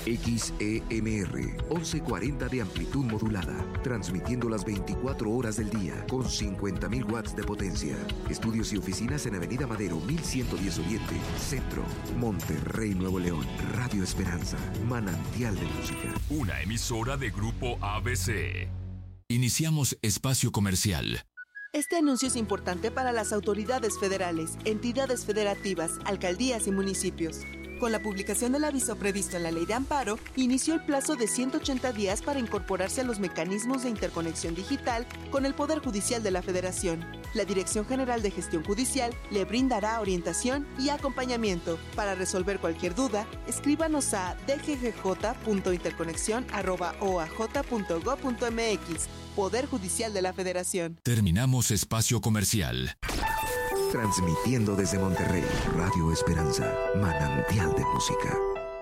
XEMR 1140 de amplitud modulada, transmitiendo las 24 horas del día con 50.000 watts de potencia. Estudios y oficinas en Avenida Madero 1110 Oriente, Centro, Monterrey, Nuevo León. Radio Esperanza, manantial de música. Una emisora de Grupo ABC. Iniciamos espacio comercial. Este anuncio es importante para las autoridades federales, entidades federativas, alcaldías y municipios. Con la publicación del aviso previsto en la Ley de Amparo, inició el plazo de 180 días para incorporarse a los mecanismos de interconexión digital con el Poder Judicial de la Federación. La Dirección General de Gestión Judicial le brindará orientación y acompañamiento. Para resolver cualquier duda, escríbanos a dggj.interconexión@oaj.gov.mx. Poder Judicial de la Federación. Terminamos espacio comercial. Transmitiendo desde Monterrey, Radio Esperanza, manantial de música.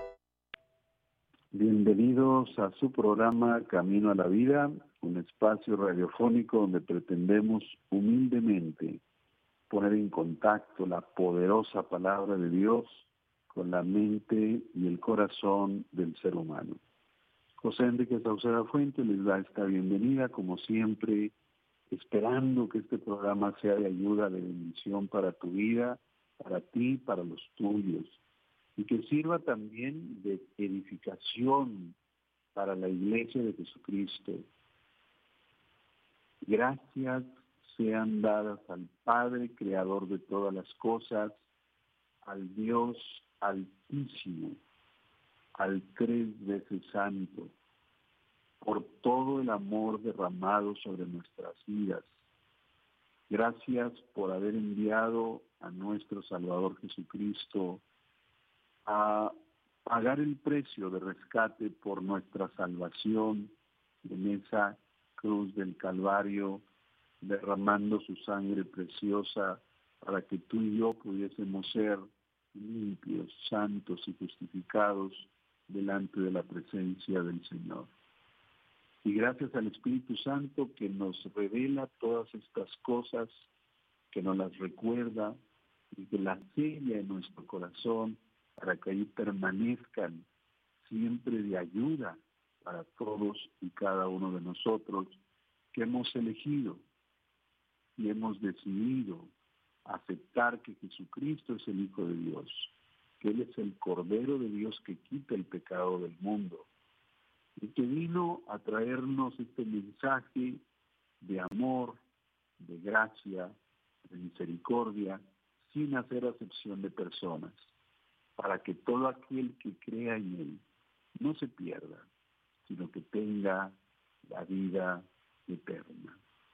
Bienvenidos a su programa Camino a la Vida, un espacio radiofónico donde pretendemos humildemente poner en contacto la poderosa palabra de Dios con la mente y el corazón del ser humano. José Enrique Sauceda Fuentes les da esta bienvenida, como siempre, esperando que este programa sea de ayuda, de bendición para tu vida, para ti, para los tuyos, y que sirva también de edificación para la Iglesia de Jesucristo. Gracias sean dadas al Padre, Creador de todas las cosas, al Dios Altísimo, al 3 veces Santo, por todo el amor derramado sobre nuestras vidas. Gracias por haber enviado a nuestro Salvador Jesucristo a pagar el precio de rescate por nuestra salvación en esa cruz del Calvario, derramando su sangre preciosa para que tú y yo pudiésemos ser limpios, santos y justificados delante de la presencia del Señor. Y gracias al Espíritu Santo que nos revela todas estas cosas, que nos las recuerda y que las sella en nuestro corazón para que ahí permanezcan siempre de ayuda para todos y cada uno de nosotros que hemos elegido y hemos decidido aceptar que Jesucristo es el Hijo de Dios, que Él es el Cordero de Dios que quita el pecado del mundo, y que vino a traernos este mensaje de amor, de gracia, de misericordia, sin hacer acepción de personas, para que todo aquel que crea en Él no se pierda, sino que tenga la vida eterna.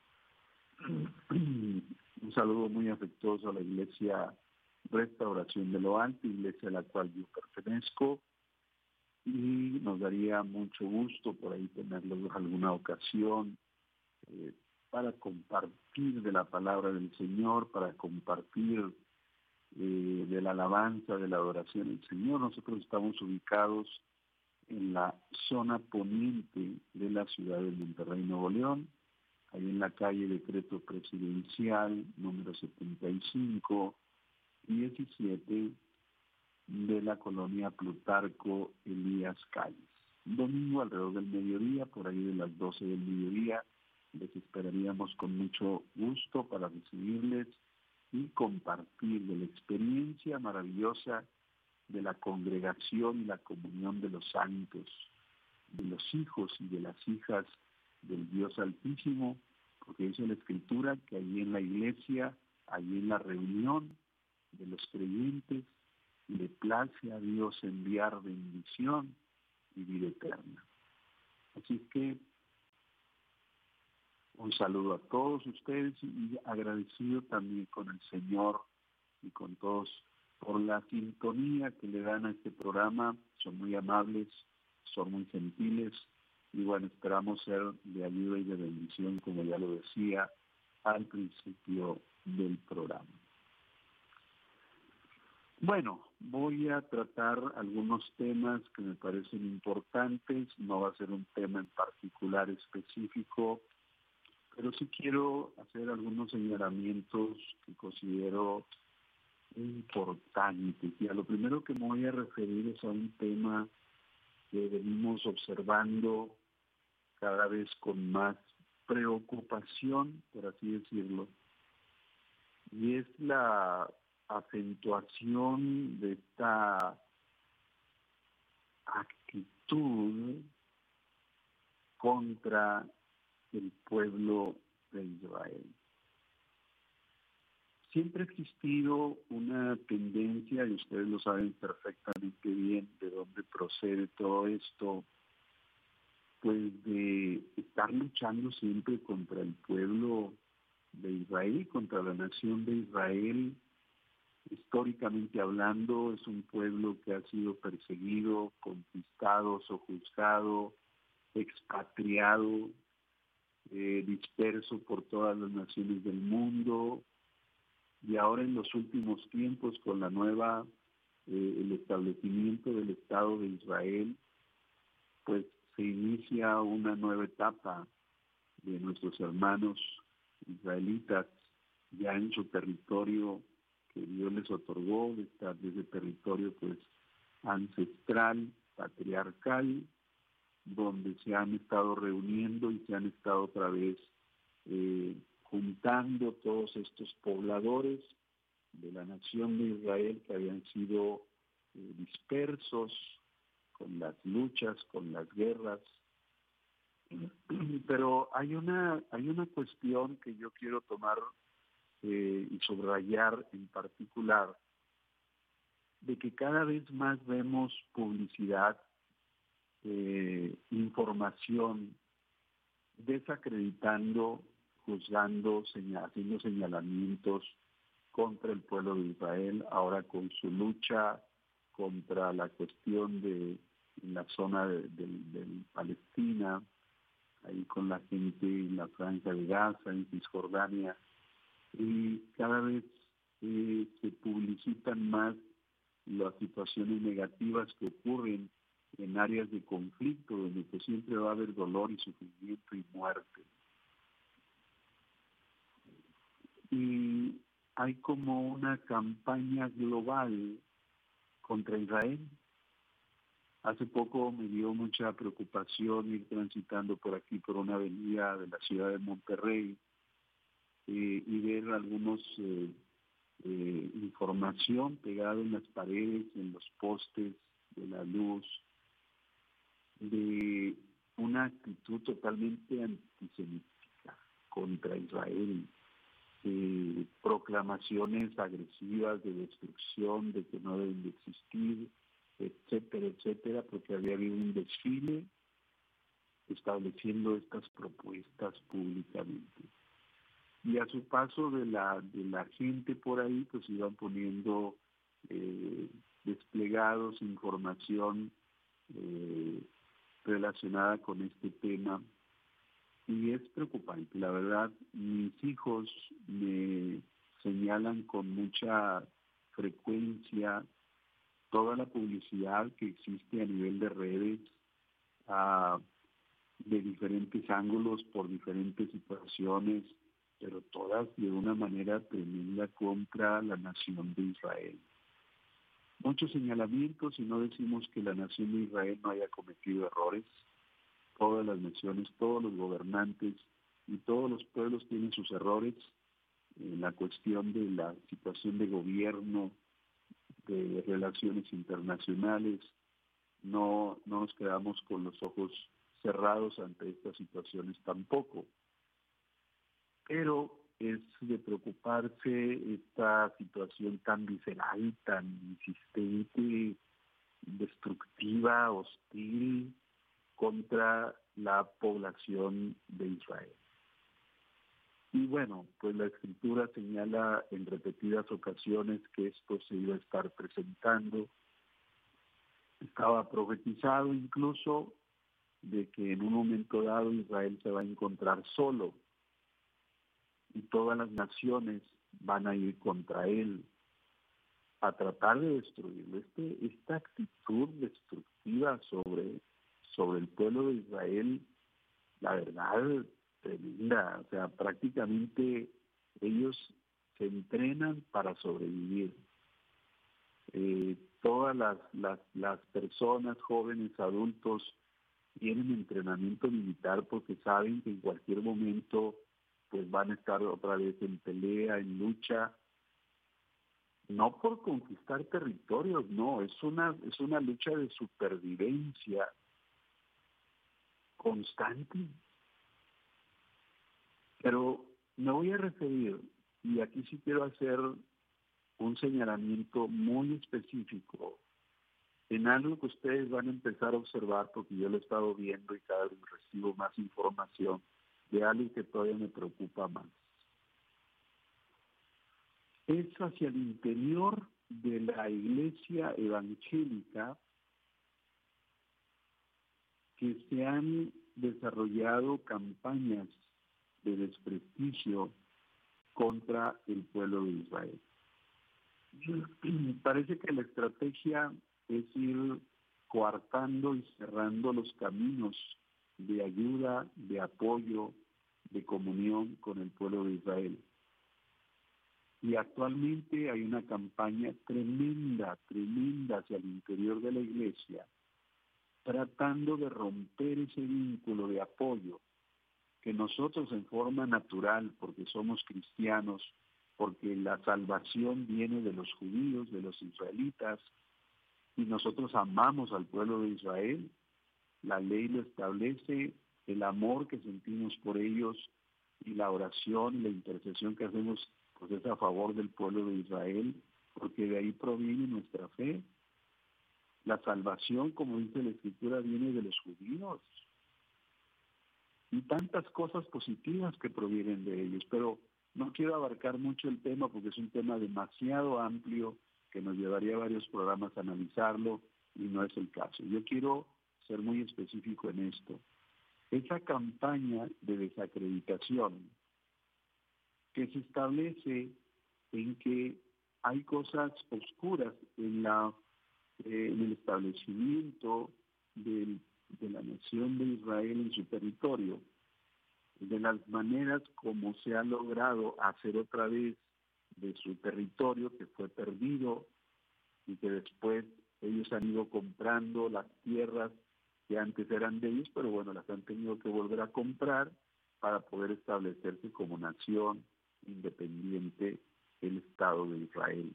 Un saludo muy afectuoso a la Iglesia Restauración de lo Alto, iglesia a la cual yo pertenezco, y nos daría mucho gusto por ahí tenerlos alguna ocasión para compartir de la palabra del Señor, para compartir de la alabanza, de la adoración al Señor. Nosotros estamos ubicados en la zona poniente de la ciudad de Monterrey, Nuevo León, ahí en la calle Decreto Presidencial número 75, 17 de la colonia Plutarco Elías Calles. Un domingo alrededor del mediodía, por ahí de las 12 del mediodía, les esperaríamos con mucho gusto para recibirles y compartir de la experiencia maravillosa de la congregación y la comunión de los santos, de los hijos y de las hijas del Dios Altísimo, porque dice la Escritura que allí en la iglesia, allí en la reunión de los creyentes, le place a Dios enviar bendición y vida eterna. Así que un saludo a todos ustedes y agradecido también con el Señor y con todos por la sintonía que le dan a este programa. Son muy amables, son muy gentiles y bueno, esperamos ser de ayuda y de bendición, como ya lo decía al principio del programa. Bueno, voy a tratar algunos temas que me parecen importantes. No va a ser un tema en particular específico, pero sí quiero hacer algunos señalamientos que considero importantes. Y a lo primero que me voy a referir es a un tema que venimos observando cada vez con más preocupación, por así decirlo, y es la acentuación de esta actitud contra el pueblo de Israel. Siempre ha existido una tendencia, y ustedes lo saben perfectamente bien de dónde procede todo esto, pues de estar luchando siempre contra el pueblo de Israel, contra la nación de Israel. Históricamente hablando, es un pueblo que ha sido perseguido, conquistado, sojuzgado, expatriado, disperso por todas las naciones del mundo, y ahora en los últimos tiempos con la nueva, el establecimiento del Estado de Israel, pues se inicia una nueva etapa de nuestros hermanos israelitas ya en su territorio que Dios les otorgó, de ese territorio pues ancestral, patriarcal, donde se han estado reuniendo y se han estado otra vez juntando todos estos pobladores de la nación de Israel que habían sido dispersos con las luchas, con las guerras. Pero hay una cuestión que yo quiero tomar y subrayar en particular, de que cada vez más vemos publicidad, información, desacreditando, juzgando, haciendo señalamientos contra el pueblo de Israel, ahora con su lucha contra la cuestión de la zona de Palestina, ahí con la gente en la Franja de Gaza, en Cisjordania, y cada vez se publicitan más las situaciones negativas que ocurren en áreas de conflicto, donde pues siempre va a haber dolor y sufrimiento y muerte. Y hay como una campaña global contra Israel. Hace poco me dio mucha preocupación ir transitando por aquí, por una avenida de la ciudad de Monterrey, y ver algunos información pegada en las paredes, en los postes de la luz, de una actitud totalmente antisemítica contra Israel, proclamaciones agresivas de destrucción, de que no deben de existir, etcétera, etcétera, porque había habido un desfile estableciendo estas propuestas públicamente. Y a su paso de la gente por ahí, pues iban poniendo desplegados, información relacionada con este tema. Y es preocupante, la verdad. Mis hijos me señalan con mucha frecuencia toda la publicidad que existe a nivel de redes, de diferentes ángulos, por diferentes situaciones, pero todas de una manera tremenda contra la nación de Israel. Muchos señalamientos, y no decimos que la nación de Israel no haya cometido errores. Todas las naciones, todos los gobernantes y todos los pueblos tienen sus errores en la cuestión de la situación de gobierno, de relaciones internacionales. No nos quedamos con los ojos cerrados ante estas situaciones tampoco. Pero es de preocuparse esta situación tan visceral, tan insistente, destructiva, hostil contra la población de Israel. Y bueno, pues la Escritura señala en repetidas ocasiones que esto se iba a estar presentando. Estaba profetizado incluso de que en un momento dado Israel se va a encontrar solo y todas las naciones van a ir contra él a tratar de destruirlo. Esta actitud destructiva sobre el pueblo de Israel, la verdad, tremenda. O sea, prácticamente ellos se entrenan para sobrevivir. Todas las personas, jóvenes, adultos, tienen entrenamiento militar porque saben que en cualquier momento pues van a estar otra vez en pelea, en lucha, no por conquistar territorios, no, es una lucha de supervivencia constante. Pero me voy a referir, y aquí sí quiero hacer un señalamiento muy específico en algo que ustedes van a empezar a observar, porque yo lo he estado viendo y cada vez recibo más información de algo que todavía me preocupa más. Es hacia el interior de la iglesia evangélica que se han desarrollado campañas de desprestigio contra el pueblo de Israel. Parece que la estrategia es ir coartando y cerrando los caminos de ayuda, de apoyo, de comunión con el pueblo de Israel. Y actualmente hay una campaña tremenda hacia el interior de la iglesia, tratando de romper ese vínculo de apoyo que nosotros en forma natural, porque somos cristianos, porque la salvación viene de los judíos, de los israelitas, y nosotros amamos al pueblo de Israel, la ley lo establece, el amor que sentimos por ellos y la oración y la intercesión que hacemos pues es a favor del pueblo de Israel, porque de ahí proviene nuestra fe. La salvación, como dice la Escritura, viene de los judíos. Y tantas cosas positivas que provienen de ellos, pero no quiero abarcar mucho el tema porque es un tema demasiado amplio que nos llevaría varios programas a analizarlo y no es el caso. Yo quiero ser muy específico en esto. Esa campaña de desacreditación que se establece en que hay cosas oscuras en el establecimiento de la nación de Israel en su territorio, de las maneras como se ha logrado hacer otra vez de su territorio que fue perdido y que después ellos han ido comprando las tierras que antes eran de ellos, pero bueno, las han tenido que volver a comprar para poder establecerse como nación independiente el Estado de Israel.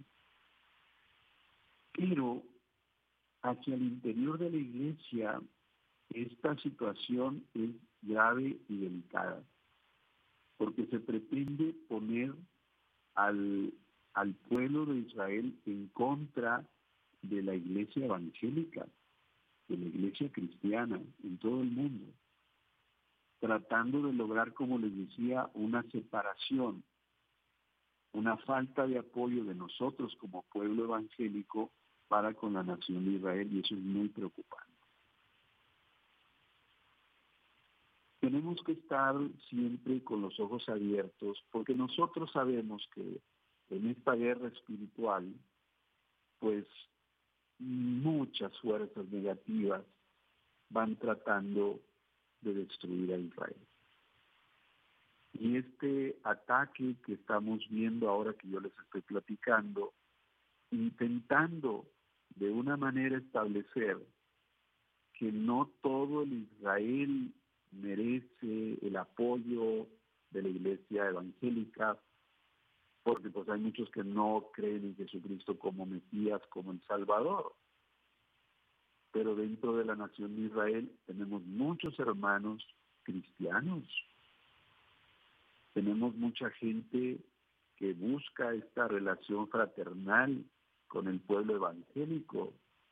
Pero hacia el interior de la iglesia esta situación es grave y delicada, porque se pretende poner al pueblo de Israel en contra de la iglesia evangélica, de la iglesia cristiana en todo el mundo, tratando de lograr, como les decía, una separación, una falta de apoyo de nosotros como pueblo evangélico para con la nación de Israel, y eso es muy preocupante. Tenemos que estar siempre con los ojos abiertos, porque nosotros sabemos que en esta guerra espiritual, pues muchas fuerzas negativas van tratando de destruir a Israel. Y este ataque que estamos viendo ahora que yo les estoy platicando, intentando de una manera establecer que no todo el Israel merece el apoyo de la iglesia evangélica, porque pues hay muchos que no creen en Jesucristo como Mesías, como el Salvador. Pero dentro de la nación de Israel tenemos muchos hermanos cristianos. Tenemos mucha gente que busca esta relación fraternal con el pueblo evangélico.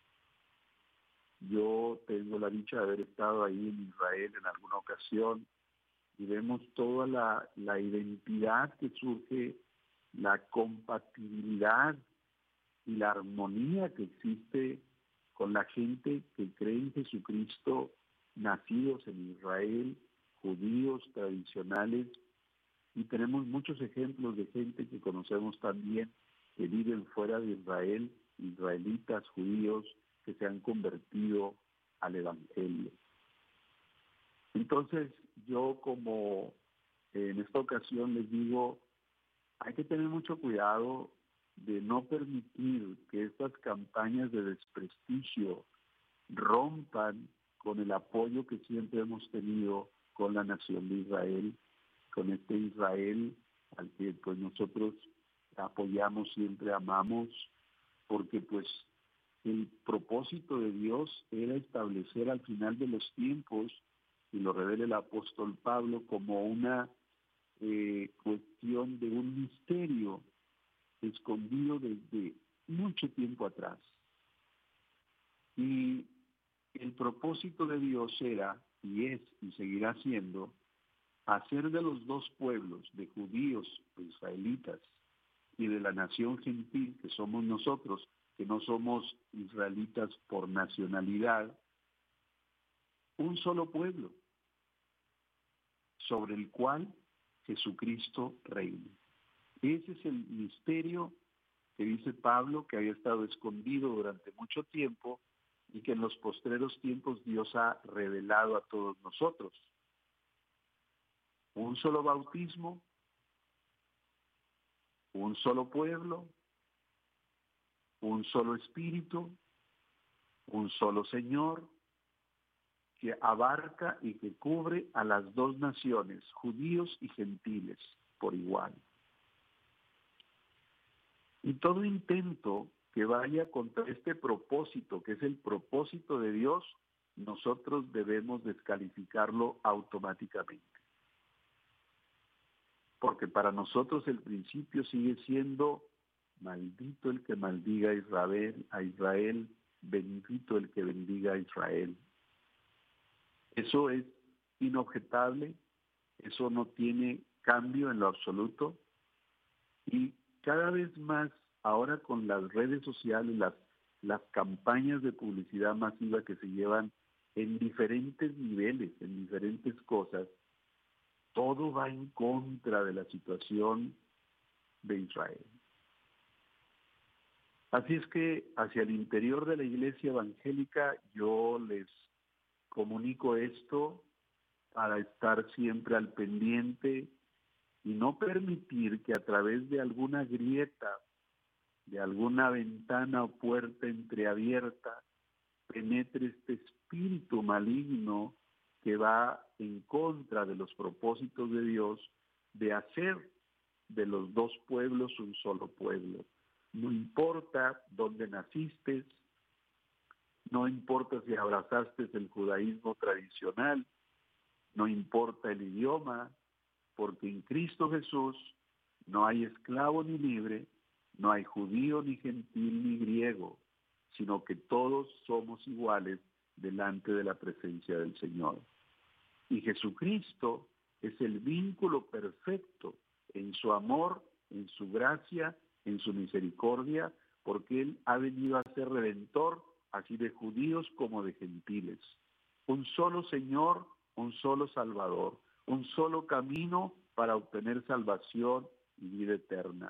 Yo tengo la dicha de haber estado ahí en Israel en alguna ocasión y vemos toda la identidad que surge, la compatibilidad y la armonía que existe con la gente que cree en Jesucristo, nacidos en Israel, judíos tradicionales, y tenemos muchos ejemplos de gente que conocemos también que viven fuera de Israel, israelitas, judíos, que se han convertido al Evangelio. Entonces, yo como en esta ocasión les digo, hay que tener mucho cuidado de no permitir que estas campañas de desprestigio rompan con el apoyo que siempre hemos tenido con la nación de Israel, con este Israel al que pues nosotros apoyamos, siempre amamos, porque pues el propósito de Dios era establecer al final de los tiempos, y lo revela el apóstol Pablo, como una cuestión de un misterio escondido desde mucho tiempo atrás. Y el propósito de Dios era, y es, y seguirá siendo, hacer de los dos pueblos, de judíos e israelitas, y de la nación gentil, que somos nosotros, que no somos israelitas por nacionalidad, un solo pueblo, sobre el cual Jesucristo reina. Ese es el misterio que dice Pablo, que había estado escondido durante mucho tiempo y que en los postreros tiempos Dios ha revelado a todos nosotros. Un solo bautismo, un solo pueblo, un solo espíritu, un solo Señor, que abarca y que cubre a las dos naciones, judíos y gentiles, por igual. Y todo intento que vaya contra este propósito, que es el propósito de Dios, nosotros debemos descalificarlo automáticamente. Porque para nosotros el principio sigue siendo: maldito el que maldiga a Israel, bendito el que bendiga a Israel. Eso es inobjetable, eso no tiene cambio en lo absoluto, y cada vez más ahora con las redes sociales, las campañas de publicidad masiva que se llevan en diferentes niveles, en diferentes cosas, todo va en contra de la situación de Israel. Así es que hacia el interior de la iglesia evangélica yo les comunico esto para estar siempre al pendiente y no permitir que a través de alguna grieta, de alguna ventana o puerta entreabierta, penetre este espíritu maligno que va en contra de los propósitos de Dios de hacer de los dos pueblos un solo pueblo. No importa dónde naciste, no importa si abrazaste el judaísmo tradicional, no importa el idioma, porque en Cristo Jesús no hay esclavo ni libre, no hay judío ni gentil ni griego, sino que todos somos iguales delante de la presencia del Señor. Y Jesucristo es el vínculo perfecto en su amor, en su gracia, en su misericordia, porque Él ha venido a ser redentor, así de judíos como de gentiles. Un solo Señor, un solo Salvador, un solo camino para obtener salvación y vida eterna.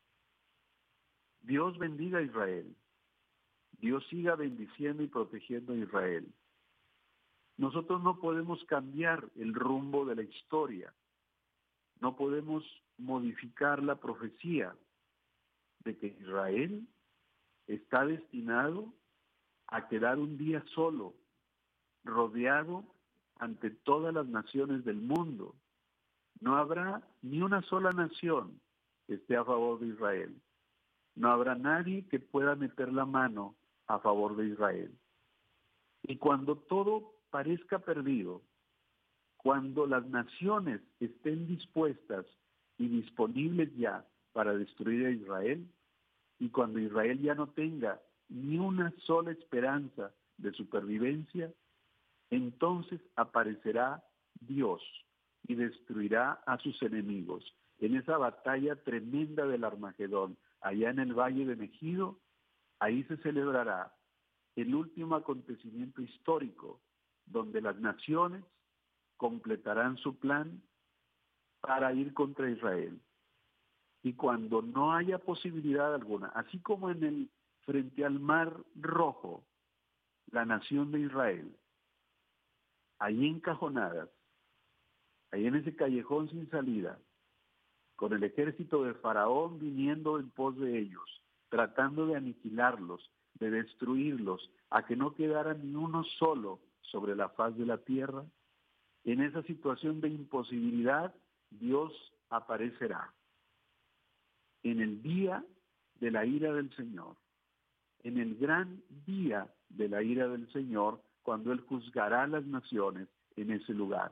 Dios bendiga a Israel. Dios siga bendiciendo y protegiendo a Israel. Nosotros no podemos cambiar el rumbo de la historia. No podemos modificar la profecía de que Israel está destinado a quedar un día solo, rodeado ante todas las naciones del mundo. No habrá ni una sola nación que esté a favor de Israel. No habrá nadie que pueda meter la mano a favor de Israel. Y cuando todo parezca perdido, cuando las naciones estén dispuestas y disponibles ya para destruir a Israel, y cuando Israel ya no tenga ni una sola esperanza de supervivencia, entonces aparecerá Dios y destruirá a sus enemigos. En esa batalla tremenda del Armagedón, allá en el Valle de Megido, ahí se celebrará el último acontecimiento histórico, donde las naciones completarán su plan para ir contra Israel. Y cuando no haya posibilidad alguna, así como frente al Mar Rojo, la nación de Israel, ahí encajonadas, ahí en ese callejón sin salida, con el ejército de Faraón viniendo en pos de ellos, tratando de aniquilarlos, de destruirlos, a que no quedara ni uno solo sobre la faz de la tierra, en esa situación de imposibilidad, Dios aparecerá. En el día de la ira del Señor, en el gran día de la ira del Señor, cuando Él juzgará a las naciones en ese lugar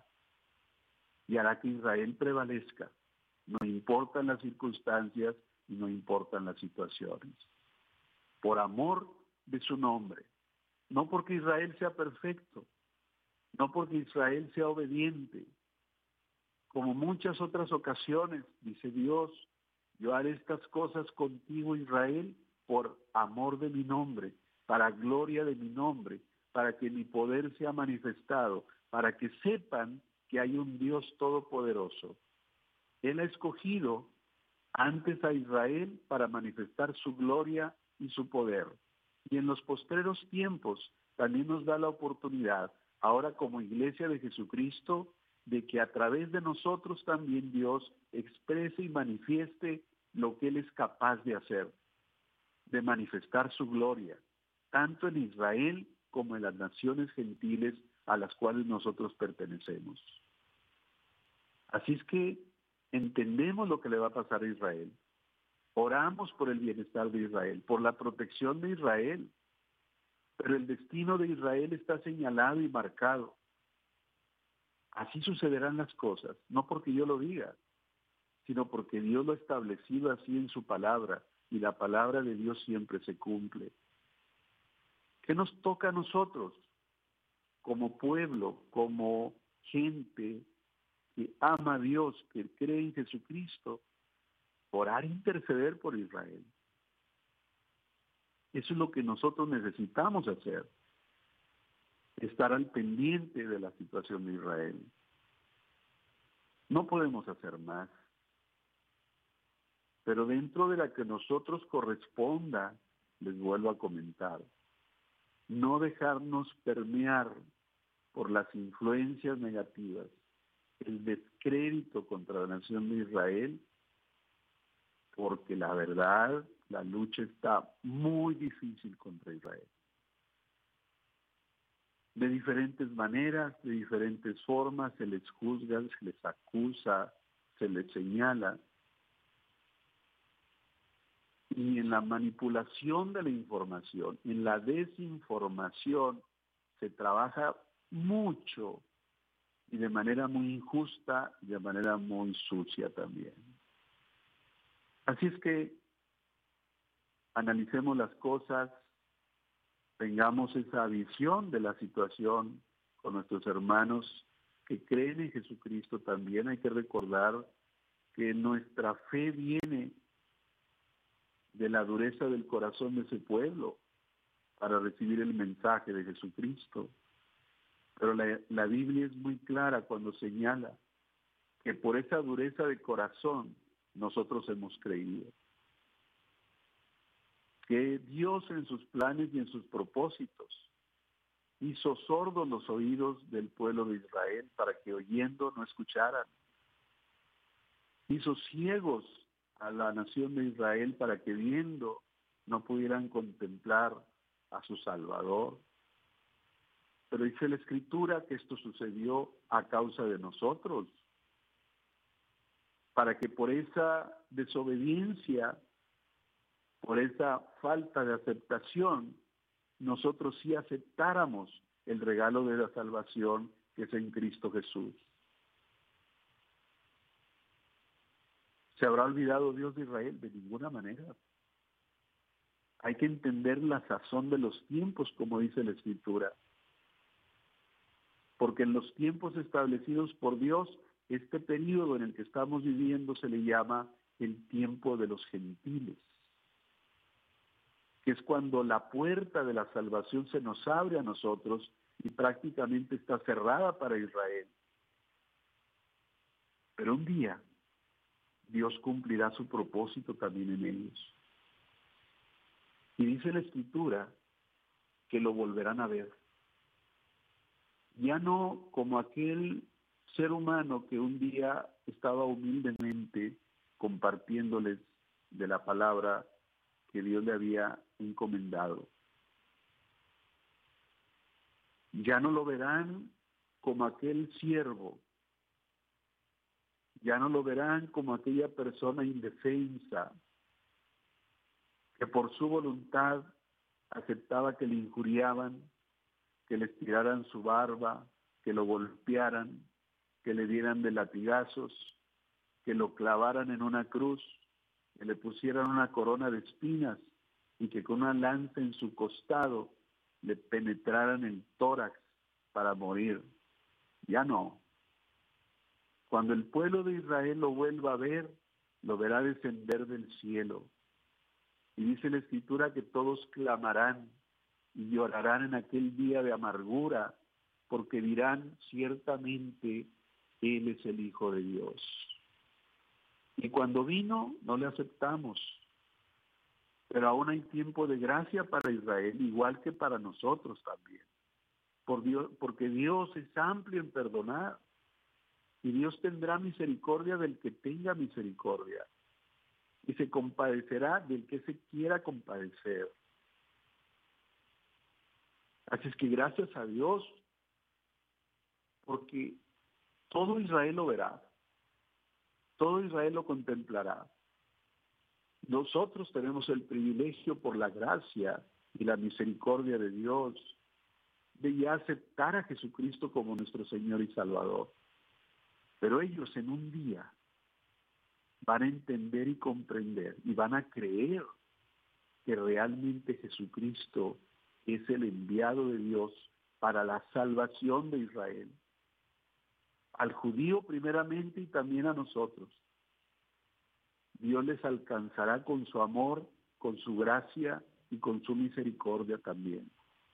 y hará que Israel prevalezca, no importan las circunstancias y no importan las situaciones. Por amor de su nombre, no porque Israel sea perfecto, no porque Israel sea obediente. Como muchas otras ocasiones, dice Dios, yo haré estas cosas contigo, Israel, por amor de mi nombre, para gloria de mi nombre, para que mi poder sea manifestado, para que sepan que hay un Dios todopoderoso. Él ha escogido antes a Israel para manifestar su gloria y su poder. Y en los postreros tiempos también nos da la oportunidad, ahora como Iglesia de Jesucristo, de que a través de nosotros también Dios exprese y manifieste lo que Él es capaz de hacer, de manifestar su gloria, tanto en Israel como en las naciones gentiles a las cuales nosotros pertenecemos. Así es que entendemos lo que le va a pasar a Israel. Oramos por el bienestar de Israel, por la protección de Israel, pero el destino de Israel está señalado y marcado. Así sucederán las cosas, no porque yo lo diga, sino porque Dios lo ha establecido así en su palabra, y la palabra de Dios siempre se cumple. ¿Qué nos toca a nosotros, como pueblo, como gente que ama a Dios, que cree en Jesucristo? Orar e interceder por Israel. Eso es lo que nosotros necesitamos hacer. Estar al pendiente de la situación de Israel. No podemos hacer más. Pero dentro de la que nosotros corresponda, les vuelvo a comentar, no dejarnos permear por las influencias negativas, el descrédito contra la nación de Israel, porque la verdad, la lucha está muy difícil contra Israel. De diferentes maneras, de diferentes formas, se les juzga, se les acusa, se les señala. Y en la manipulación de la información, en la desinformación, se trabaja mucho y de manera muy injusta y de manera muy sucia también. Así es que analicemos las cosas, tengamos esa visión de la situación con nuestros hermanos que creen en Jesucristo también. Hay que recordar que nuestra fe viene de la dureza del corazón de ese pueblo para recibir el mensaje de Jesucristo. Pero la Biblia es muy clara cuando señala que por esa dureza de corazón nosotros hemos creído. Que Dios en sus planes y en sus propósitos hizo sordos los oídos del pueblo de Israel para que oyendo no escucharan. Hizo ciegos a la nación de Israel para que viendo no pudieran contemplar a su Salvador. Pero dice la Escritura que esto sucedió a causa de nosotros, para que por esa desobediencia, por esa falta de aceptación, nosotros sí aceptáramos el regalo de la salvación que es en Cristo Jesús. ¿Se habrá olvidado Dios de Israel? De ninguna manera. Hay que entender la sazón de los tiempos, como dice la Escritura. Porque en los tiempos establecidos por Dios, este periodo en el que estamos viviendo se le llama el tiempo de los gentiles, que es cuando la puerta de la salvación se nos abre a nosotros y prácticamente está cerrada para Israel. Pero un día Dios cumplirá su propósito también en ellos. Y dice la Escritura que lo volverán a ver. Ya no como aquel ser humano que un día estaba humildemente compartiéndoles de la palabra que Dios le había encomendado. Ya no lo verán como aquel siervo, ya no lo verán como aquella persona indefensa que por su voluntad aceptaba que le injuriaban, que le tiraran su barba, que lo golpearan, que le dieran de latigazos, que lo clavaran en una cruz, que le pusieran una corona de espinas y que con una lanza en su costado le penetraran el tórax para morir. Ya no. Cuando el pueblo de Israel lo vuelva a ver, lo verá descender del cielo. Y dice la Escritura que todos clamarán y llorarán en aquel día de amargura, porque dirán ciertamente, Él es el Hijo de Dios. Y cuando vino, no le aceptamos. Pero aún hay tiempo de gracia para Israel, igual que para nosotros también. Porque Dios es amplio en perdonar. Y Dios tendrá misericordia del que tenga misericordia. Y se compadecerá del que se quiera compadecer. Así es que gracias a Dios, porque todo Israel lo verá. Todo Israel lo contemplará. Nosotros tenemos el privilegio por la gracia y la misericordia de Dios de ya aceptar a Jesucristo como nuestro Señor y Salvador. Pero ellos en un día van a entender y comprender y van a creer que realmente Jesucristo es el enviado de Dios para la salvación de Israel. Al judío primeramente y también a nosotros. Dios les alcanzará con su amor, con su gracia y con su misericordia también.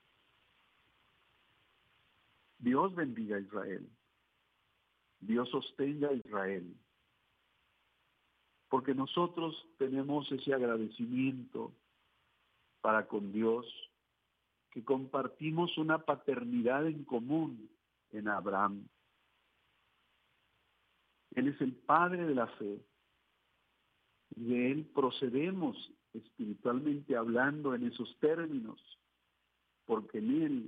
Dios bendiga a Israel. Dios sostenga a Israel. Porque nosotros tenemos ese agradecimiento para con Dios, que compartimos una paternidad en común en Abraham. Él es el padre de la fe. Y de él procedemos espiritualmente hablando en esos términos, porque en él